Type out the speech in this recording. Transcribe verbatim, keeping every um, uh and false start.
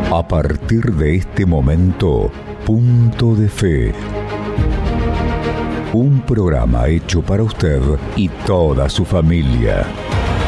A partir de este momento, Punto de Fe. Un programa hecho para usted y toda su familia.